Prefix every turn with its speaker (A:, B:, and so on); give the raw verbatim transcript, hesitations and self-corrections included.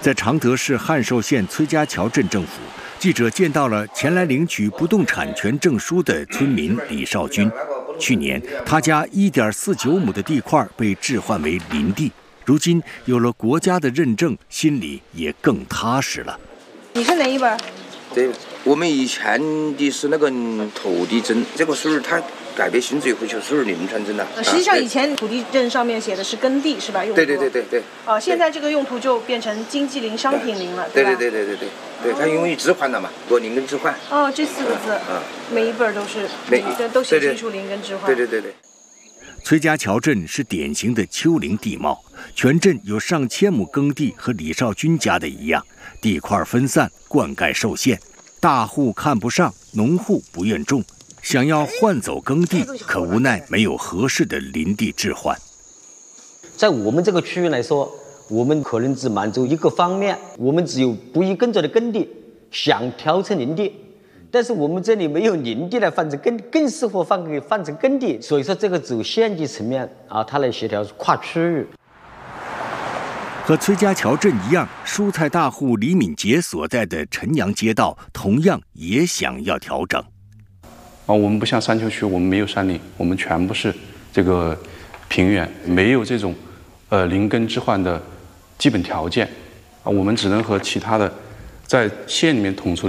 A: 在常德市汉寿县崔家桥镇政府，记者见到了前来领取不动产权证书的村民李少军。去年，他家一点四九亩的地块被置换为林地，如今有了国家的认证，心里也更踏实了。
B: 你是哪一本？
C: 对，我们以前的是那个土地证，这个书它改变性质以后就是临床证了。
B: 实际上以前土地证上面写的是耕地是吧？用途。
C: 对对对对对。
B: 哦，现在这个用途就变成经济林、商品林了，
C: 对
B: 吧？
C: 对对对对对对，它因为置换了嘛，国林跟置换。
B: 哦，这四个字，
C: 嗯，
B: 每一本都是，
C: 每
B: 都写清楚林跟置换。
C: 对对对对。
A: 崔家桥镇是典型的丘陵地貌，全镇有上千亩耕地，和李少军家的一样，地块分散，灌溉受限，大户看不上，农户不愿种，想要换走耕地，可无奈没有合适的林地置换。
D: 在我们这个区域来说，我们可能只满足一个方面，我们只有不宜耕作的耕地，想调成林地。但是我们这里没有林地来换成耕，更适合换给换成耕地，所以说这个只有县级层面啊，它来协调跨区域。
A: 和崔家桥镇一样，蔬菜大户李敏杰所在的陈阳街道同样也想要调整。
E: 啊，我们不像山丘区，我们没有山林，我们全部是这个平原，没有这种呃林耕置换的基本条件啊，我们只能和其他的在县里面统筹的